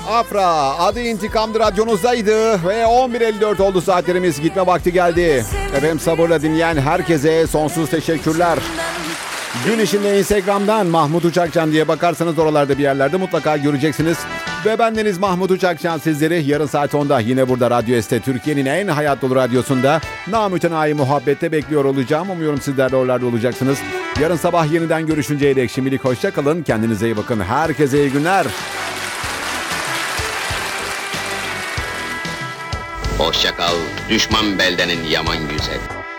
Afra, adı İntikam'dı, radyonuzdaydı ve 11.54 oldu saatlerimiz, gitme vakti geldi. Efendim, sabırla dinleyen herkese sonsuz teşekkürler. Gün içinde Instagram'dan Mahmut Uçakcan diye bakarsanız oralarda bir yerlerde mutlaka göreceksiniz. Ve bendeniz Mahmut Uçakcan sizleri yarın saat 10'da yine burada Radyo ST, Türkiye'nin en hayat dolu radyosunda namütenayi muhabbette bekliyor olacağım. Umuyorum sizler de oralarda olacaksınız. Yarın sabah yeniden görüşünceye dek şimdilik hoşça kalın. Kendinize iyi bakın. Herkese iyi günler. Hoşça kal, düşman beldenin yaman güzel.